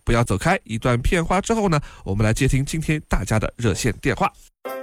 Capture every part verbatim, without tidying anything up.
不要走开。一段片花之后呢，我们来接听今天大家的热线电话。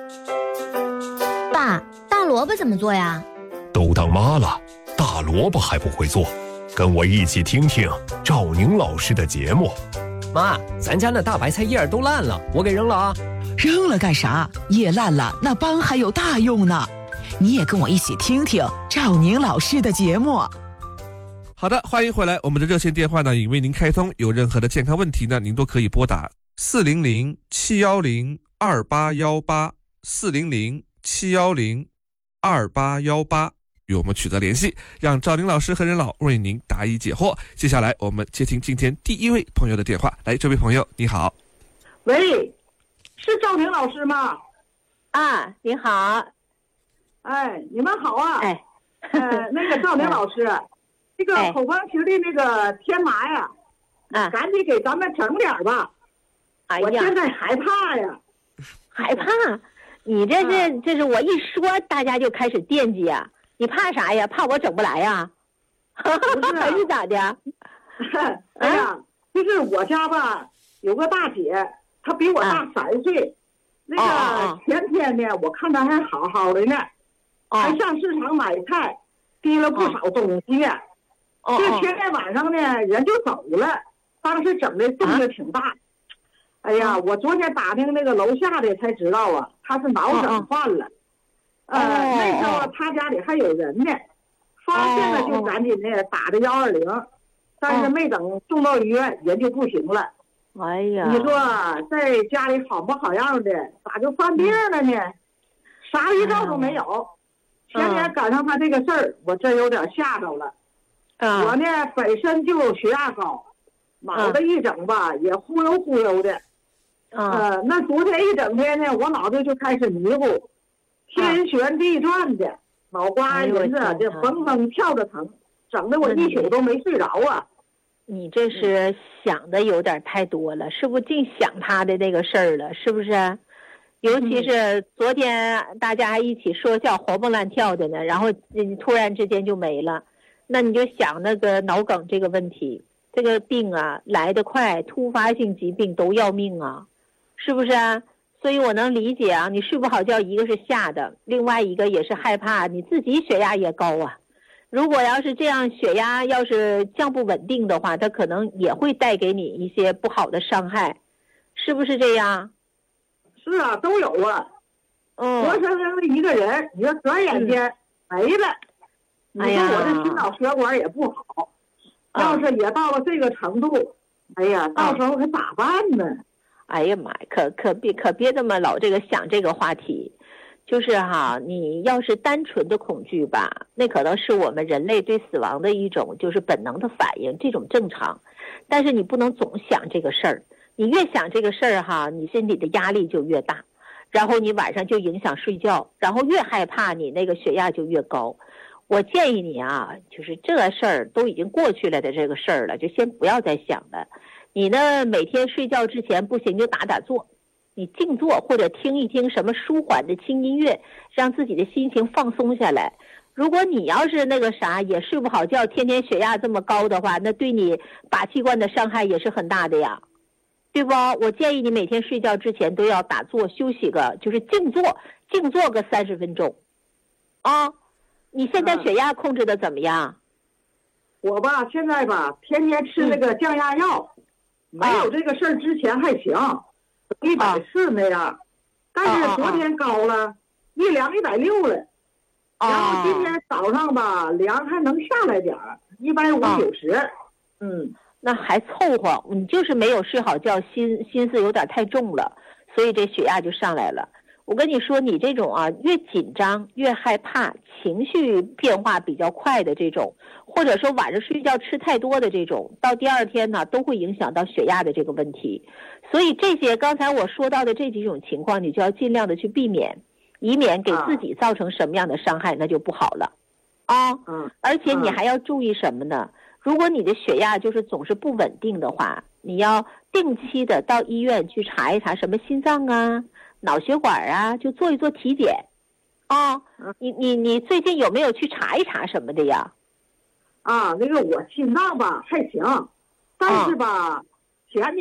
爸，大萝卜怎么做呀？ 都当妈了，大萝卜还不会做？跟我一起听听赵宁老师的节目。 妈，咱家那大白菜叶都烂了，我给扔了啊。 扔了干啥？叶烂了，那帮还有大用呢。你也跟我一起听听赵宁老师的节目。 好的，欢迎回来。我们的热线电话呢已为您开通，有任何的健康问题呢，您都可以拨打四零零七幺零二八幺八四零零七幺零二八幺八与我们取得联系，让赵宁老师和任老为您答疑解惑。接下来我们接听今天第一位朋友的电话。来，这位朋友你好。 喂，是赵宁老师吗？ 啊，你好。 哎，你们好啊。 哎， 呃，那个赵宁老师，这个口方球的那个天麻呀， 啊， 赶紧给咱们整点吧。 哎呀， 我现在害怕呀。 害怕？你这是、啊、这是我一说，大家就开始惦记啊。你怕啥呀？怕我整不来呀？ 不是、啊， 还是咋的？ 哎呀，就是我家吧，有个大姐，她比我大三岁。啊、那个前天呢，我看她还好好的呢，啊、还上市场买菜，提了不少东西。啊、这前天晚上呢，人就走了，当时整的动静挺大。啊、哎呀，我昨天打听那个楼下的才知道啊，她是脑梗犯了。呃，哦、那时候他家里还有人呢，发现了就赶紧的打的幺二零，但是没等送到医院，人就不行了。 哎呀， 你说在家里好不好样的，咋就犯病了呢？啥预兆都没有。前天赶上他这个事儿，我真有点吓着了。 嗯、 我呢本身就血压高，脑袋一整吧、嗯、也忽悠忽悠的。 嗯、 呃，那昨天一整天呢，我脑袋就开始迷糊。天旋地转的，脑瓜子这蹦蹦跳着疼，整得我一宿都没睡着啊！ 你这是想的有点太多了，是不是净想他的那个事儿了？是不是？尤其是昨天大家一起说笑活蹦乱跳的呢，然后突然之间就没了，那你就想那个脑梗这个问题，这个病啊来得快，突发性疾病都要命啊，是不是啊？所以我能理解啊，你睡不好觉，一个是吓的，另外一个也是害怕，你自己血压也高啊。如果要是这样，血压要是降不稳定的话，它可能也会带给你一些不好的伤害，是不是这样？ 是啊，都有啊。 嗯， 活生生的一个人，你说转眼间没了。嗯、你说我这心脑血管也不好，哎、要是也到了这个程度，哎呀，到时候可咋办呢？ 哎呀妈呀，可可别可别这么老这个想这个话题，就是哈，你要是单纯的恐惧吧，那可能是我们人类对死亡的一种就是本能的反应，这种正常。但是你不能总想这个事儿，你越想这个事儿哈，你心里的压力就越大，然后你晚上就影响睡觉，然后越害怕你那个血压就越高。我建议你啊，就是这事儿都已经过去了的这个事儿了，就先不要再想了。你呢，每天睡觉之前不行就打打坐，你静坐或者听一听什么舒缓的轻音乐，让自己的心情放松下来。如果你要是那个啥也睡不好觉，天天血压这么高的话，那对你靶器官的伤害也是很大的呀，对不？我建议你每天睡觉之前都要打坐休息个，就是静坐，静坐个三十分钟。啊，你现在血压控制的怎么样？ 我吧，现在吧，天天吃那个降压药。嗯没有这个事儿之前还行，一百四那样，但是昨天高了，一量一百六了，然后今天早上吧量还能下来点儿，一百五九十，嗯， 那还凑合，你就是没有睡好觉，心心思有点太重了，所以这血压就上来了。我跟你说，你这种啊，越紧张越害怕，情绪变化比较快的这种，或者说晚上睡觉吃太多的这种，到第二天呢都会影响到血压的这个问题。所以这些刚才我说到的这几种情况，你就要尽量的去避免，以免给自己造成什么样的伤害，那就不好了啊。 嗯， 而且你还要注意什么呢？如果你的血压就是总是不稳定的话，你要定期的到医院去查一查什么心脏啊、脑血管啊，就做一做体检啊。你你你最近有没有去查一查什么的呀？ 啊，那个我心脏吧还行，但是吧，前